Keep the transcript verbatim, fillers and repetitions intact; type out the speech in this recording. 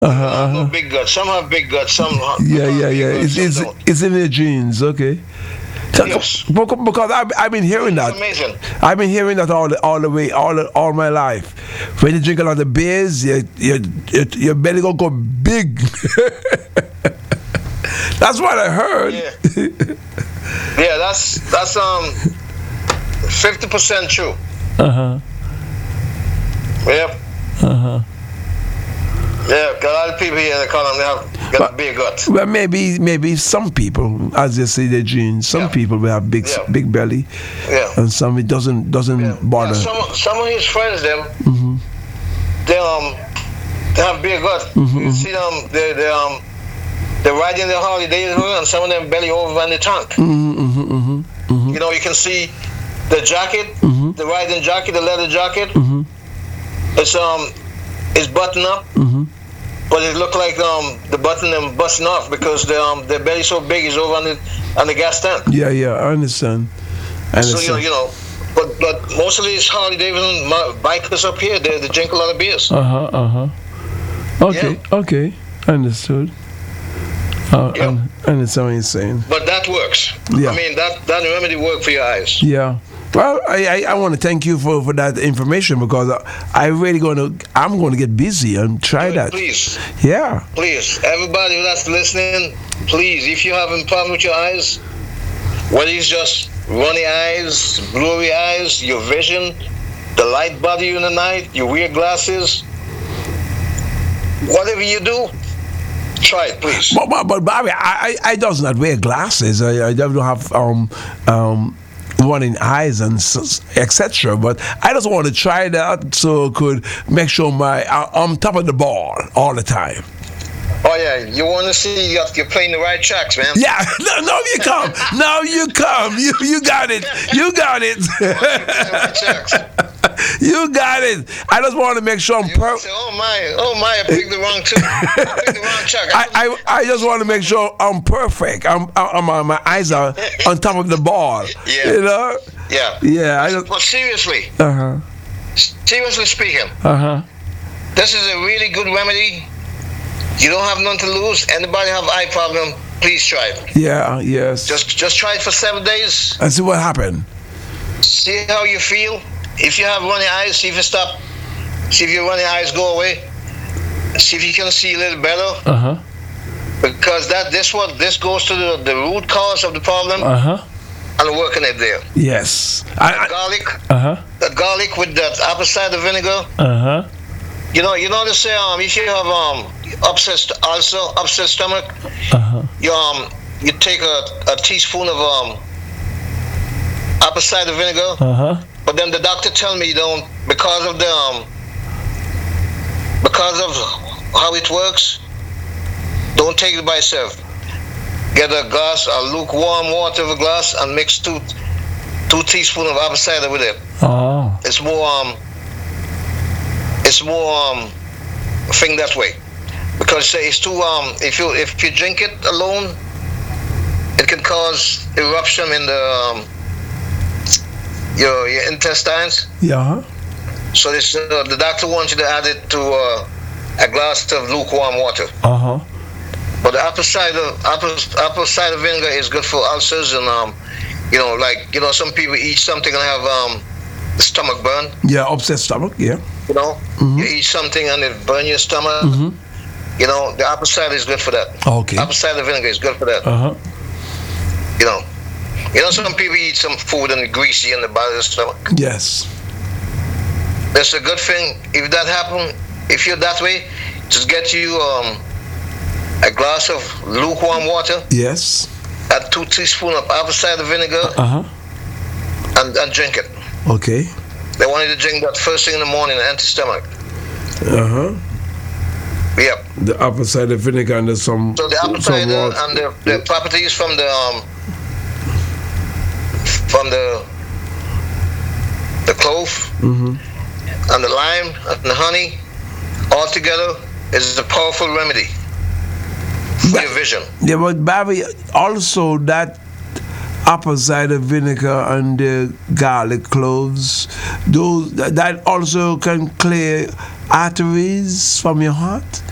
Uh-huh, Not no uh-huh. big gut. Some have big gut. Some ha- Yeah, have yeah, big yeah. gut. It's Some it's don't. it's in the genes. Okay. So- Yes. Because because I've, I've been hearing It's that. amazing. I've been hearing that all the, all the way, all the, all my life. When you drink a lot of beers, your your your, your belly gonna go big. That's what I heard. Yeah. Yeah, that's that's um fifty percent true. Uh huh. Yep. Uh huh. Yeah, 'cause a lot of people here they call them they have got But- a big gut. Well, maybe maybe some people, as you say, the genes. Some Yeah. people will have big Yeah. big belly, Yeah. and some it doesn't doesn't Yeah. bother. Yeah, some some of his friends them Mm-hmm. they um they have big gut. Mhm, You see them they they um they're riding their holidays and some of them belly over on the trunk. Mm-hmm, mm-hmm, mm-hmm, mm-hmm, You know, you can see the jacket, Mhm. the riding jacket, the leather jacket. mm-hmm, It's um it's buttoned up, mm-hmm. but it look like um the button them busting off because the um their belly so big is over on the on the gas tank. Yeah, yeah, I understand. I So you know, understand. you know, but but most of these Harley Davidson mo- bikers up here, they they drink a lot of beers. Uh huh. Uh huh. Okay. Okay. Understood. Uh, Yeah. I understand what you're saying. But that works. Yeah. I mean that that remedy work for your eyes. Yeah. Well, I, I, I want to thank you for, for that information because I, I really going to I'm going to get busy and try that. Please, Yeah. please, everybody that's listening, please, if you're having problem with your eyes, whether it's just runny eyes, blurry eyes, your vision, the light bother you in the night, you wear glasses, whatever you do, try it, please. But, but, but Bobby, I, I I does not wear glasses. I, I don't have um um running eyes and et cetera. But I just want to try that so I could make sure my I, I'm top of the ball all the time. Oh yeah, you want to see you're you're playing the right tracks, man. Yeah, no, no, you come, no, you come, you you got it, you got it, Right tracks. you got it. I just want to make sure I'm You perfect. say, oh my, oh my, I picked the wrong tune. I picked the wrong track. I, I, I just want to make sure I'm perfect. I'm, I'm, I'm my eyes are on top of the ball. Yeah. You know. yeah. Yeah. I just. But seriously, Uh huh. seriously speaking, Uh huh. this is a really good remedy. You don't have nothing to lose. Anybody have eye problem, please try it. Yeah. Yes. Just just try it for seven days. and see what happened. See how you feel. If you have runny eyes, see if you stop. See if your runny eyes go away. See if you can see a little better. Uh huh. Because that this what this goes to the, the root cause of the problem Uh huh. and working it there. Yes. I. Garlic, Uh huh. the garlic with that apple cider vinegar. Uh huh. You know, you know they say um if you have um upset st- also upset stomach, Uh huh. you um you take a, a teaspoon of um apple cider vinegar, Uh huh. but then the doctor tell me you don't because of the um because of how it works, don't take it by itself. Get a glass of lukewarm water of a glass and mix two two teaspoons of apple cider with it. Oh. It's more um it's more um thing that way. Because say it's too um if you if you drink it alone, it can cause eruption in the um, your your intestines. Yeah. So this uh, the doctor wants you to add it to uh, a glass of lukewarm water. Uh huh. But the apple cider apple apple cider vinegar is good for ulcers and um you know like you know some people eat something and have um the stomach burn. Yeah. Upset stomach. Yeah. You know, Mhm. you eat something and it burn your stomach. Mhm. You know, the apple cider is good for that. Okay. Apple cider vinegar is good for that. Uh huh. You know, you know some people eat some food and it's greasy in the bottom of the stomach. Yes. That's a good thing. If that happen, if you're that way, just get you um a glass of lukewarm water, Yes. add two teaspoons of apple cider vinegar, Uh huh. and, and drink it. Okay. They want you to drink that first thing in the morning, an empty stomach. Uh huh. Yep. The apple cider vinegar and there's some. So the apple some cider water. and the, the properties from the um from the the clove Mhm. and the lime and the honey all together is a powerful remedy for That- your vision. Yeah, but Bobby, also that apple cider vinegar and the garlic cloves, those that, that also can clear arteries from your heart.